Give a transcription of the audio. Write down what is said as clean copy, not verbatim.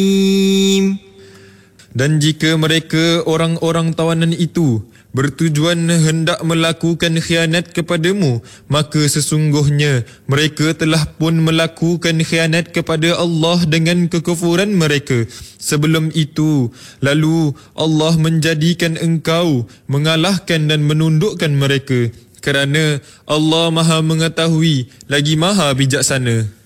Dan jika mereka orang-orang tawanan itu bertujuan hendak melakukan khianat kepadamu, maka sesungguhnya mereka telah pun melakukan khianat kepada Allah dengan kekufuran mereka sebelum itu. Lalu Allah menjadikan engkau mengalahkan dan menundukkan mereka, kerana Allah Maha mengetahui lagi Maha bijaksana.